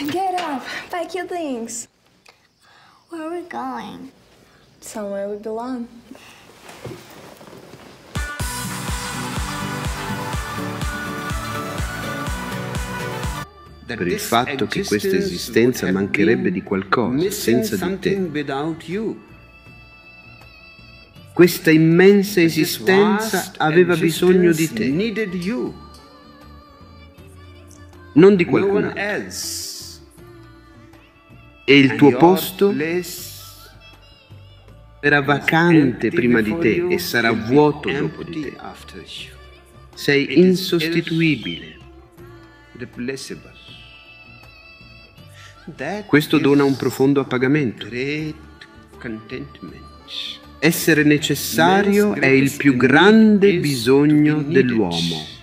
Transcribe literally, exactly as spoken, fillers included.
Get up, pack your things. Where are we going? Somewhere we belong. Per il fatto che questa esistenza mancherebbe di qualcosa senza di te. Questa immensa esistenza aveva bisogno di te, non di qualcun altro. E il tuo posto era vacante prima di te e sarà vuoto dopo di te. Sei insostituibile. Questo dona un profondo appagamento. Essere necessario è il più grande bisogno dell'uomo.